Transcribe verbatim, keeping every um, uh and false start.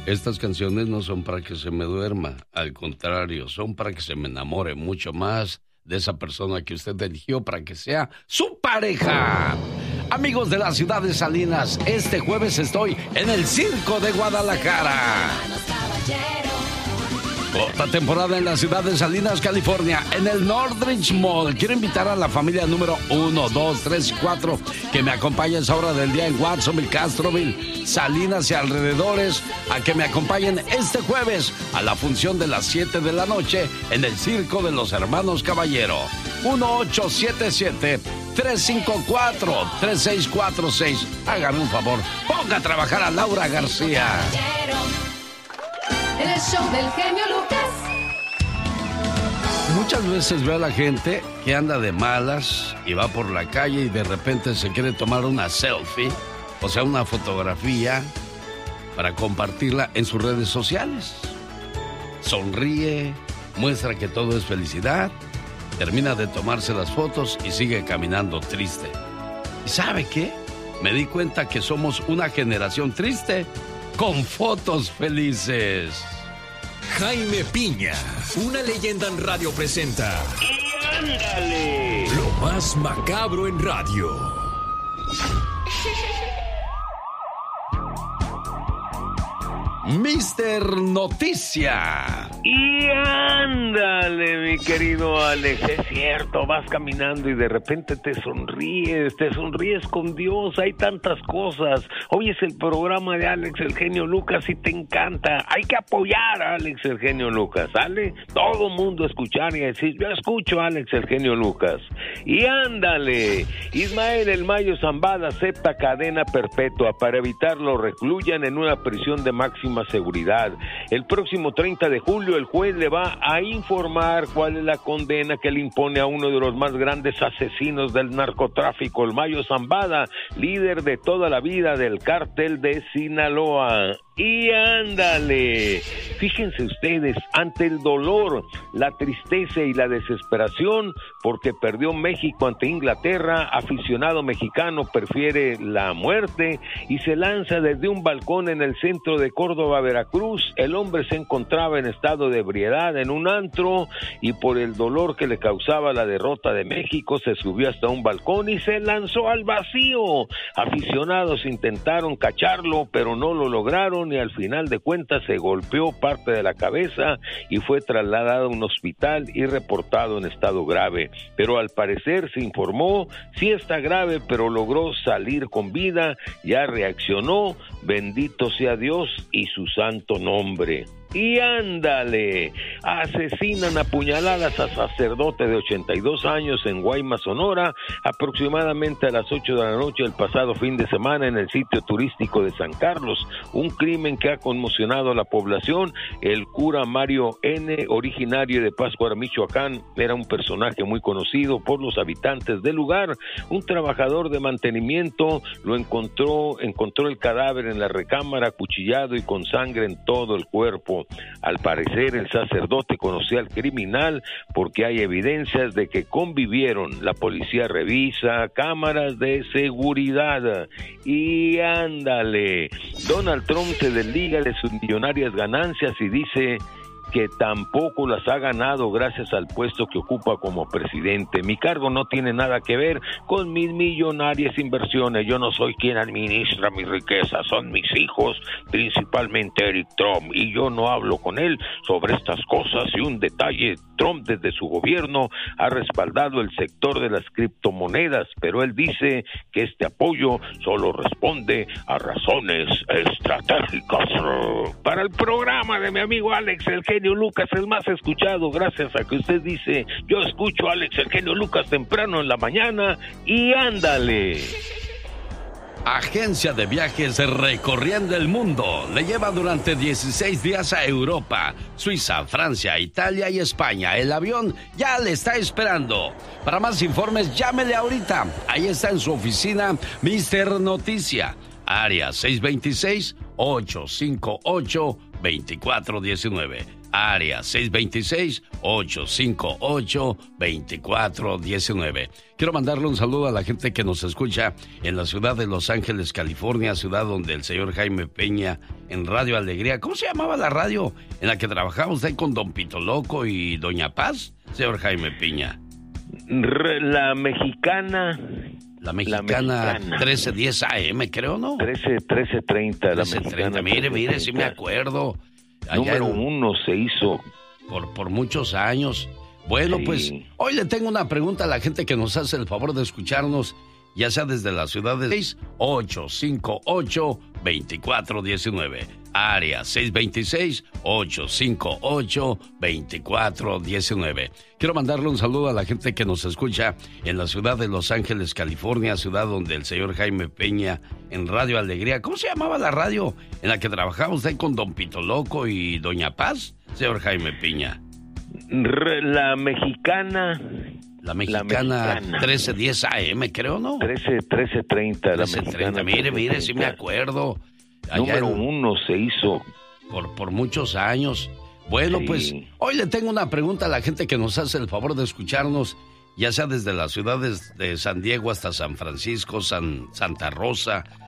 estas canciones no son para que se me duerma, al contrario, son para que se me enamore mucho más de esa persona que usted eligió para que sea su pareja. Amigos de la ciudad de Salinas, este jueves estoy en el Circo de Guadalajara. Otra temporada en la ciudad de Salinas, California, en el Northridge Mall. Quiero invitar a la familia número uno, dos, tres y cuatro que me acompañen a esa hora del día en Watsonville, Castroville, Salinas y alrededores, a que me acompañen este jueves a la función de las siete de la noche en el Circo de los Hermanos Caballero. uno ocho siete siete, tres cinco cuatro, tres seis cuatro seis. Hágame un favor, ponga a trabajar a Laura García. El show del genio Lucas. Muchas veces veo a la gente que anda de malas y va por la calle y de repente se quiere tomar una selfie, o sea, una fotografía para compartirla en sus redes sociales. Sonríe, muestra que todo es felicidad, termina de tomarse las fotos y sigue caminando triste. ¿Y sabe qué? Me di cuenta que somos una generación triste con fotos felices. Jaime Piña, una leyenda en radio presenta. ¡Y ándale! Lo más macabro en radio. mister Noticia. Y ándale, mi querido Alex, es cierto, vas caminando y de repente te sonríes, te sonríes con Dios, hay tantas cosas. Hoy es el programa de Alex el Genio Lucas y te encanta. Hay que apoyar a Alex el Genio Lucas, ¿sale? Todo mundo escuchar y decir, yo escucho a Alex el Genio Lucas. Y ándale, Ismael El Mayo Zambada acepta cadena perpetua para evitar lo recluyan en una prisión de máxima seguridad. El próximo treinta de julio el juez le va a informar cuál es la condena que le impone a uno de los más grandes asesinos del narcotráfico, el Mayo Zambada, líder de toda la vida del cártel de Sinaloa. Y ándale, fíjense ustedes, ante el dolor, la tristeza y la desesperación porque perdió México ante Inglaterra, aficionado mexicano prefiere la muerte y se lanza desde un balcón en el centro de Córdoba, Veracruz. El hombre se encontraba en estado de ebriedad en un antro y por el dolor que le causaba la derrota de México se subió hasta un balcón y se lanzó al vacío. Aficionados intentaron cacharlo pero no lo lograron y al final de cuentas se golpeó parte de la cabeza y fue trasladado a un hospital y reportado en estado grave, pero al parecer se informó, sí está grave, pero logró salir con vida, ya reaccionó, bendito sea Dios y su santo nombre. Y ándale, asesinan a puñaladas a sacerdote de ochenta y dos años en Guaymas, Sonora, aproximadamente a las ocho de la noche el pasado fin de semana en el sitio turístico de San Carlos, un crimen que ha conmocionado a la población. El cura Mario N., originario de Pátzcuaro, Michoacán, era un personaje muy conocido por los habitantes del lugar. Un trabajador de mantenimiento lo encontró, encontró el cadáver en la recámara, acuchillado y con sangre en todo el cuerpo. Al parecer el sacerdote conocía al criminal porque hay evidencias de que convivieron. La policía revisa cámaras de seguridad. Y ándale, Donald Trump se desliga de sus millonarias ganancias y dice que tampoco las ha ganado gracias al puesto que ocupa como presidente. Mi cargo no tiene nada que ver con mis millonarias inversiones. Yo no soy quien administra mi riqueza, son mis hijos, principalmente Eric Trump, y yo no hablo con él sobre estas cosas. Y un detalle, Trump desde su gobierno ha respaldado el sector de las criptomonedas, pero él dice que este apoyo solo responde a razones estratégicas. Para el programa de mi amigo Alex el Genio Lucas, el más escuchado, gracias a que usted dice, yo escucho a Alex el Genio Lucas temprano en la mañana, y ándale. Agencia de viajes recorriendo el mundo. Le lleva durante dieciséis días a Europa, Suiza, Francia, Italia y España. El avión ya le está esperando. Para más informes, llámele ahorita. Ahí está en su oficina mister Noticia. Área seis dos seis, ocho cinco ocho, dos cuatro uno nueve. área seis dos seis, ocho cinco ocho, dos cuatro uno nueve. Quiero mandarle un saludo a la gente que nos escucha en la ciudad de Los Ángeles, California, ciudad donde el señor Jaime Peña en Radio Alegría. ¿Cómo se llamaba la radio en la que trabajaba usted con Don Pito Loco y Doña Paz, señor Jaime Peña? La Mexicana. La Mexicana, la Mexicana. trece diez A M, creo, ¿no? trece, trece treinta, la trece treinta, mire, mire, sí me acuerdo. Allá Número en, uno se hizo. Por, por muchos años. Bueno, sí. Pues, hoy le tengo una pregunta a la gente que nos hace el favor de escucharnos, ya sea desde la ciudad de seis ocho cinco ocho, dos cuatro uno nueve. Área seis dos seis, ocho cinco ocho, dos cuatro uno nueve. Quiero mandarle un saludo a la gente que nos escucha en la ciudad de Los Ángeles, California, ciudad donde el señor Jaime Peña en Radio Alegría. ¿Cómo se llamaba la radio en la que trabajaba usted con Don Pito Loco y Doña Paz, señor Jaime Peña? La Mexicana. La Mexicana, la Mexicana. trece diez A M, creo, ¿no? trece, trece treinta, la trece treinta, mire, mire, sí me acuerdo. Allá Número en, uno se hizo. Por, por muchos años. Bueno, sí. Pues, hoy le tengo una pregunta a la gente que nos hace el favor de escucharnos, ya sea desde las ciudades de San Diego hasta San Francisco, San, Santa Rosa,